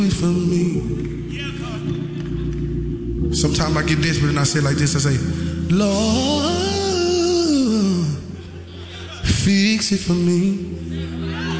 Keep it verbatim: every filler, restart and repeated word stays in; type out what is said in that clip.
for me. Sometimes I get desperate and I say it like this. I say, Lord, fix it for me.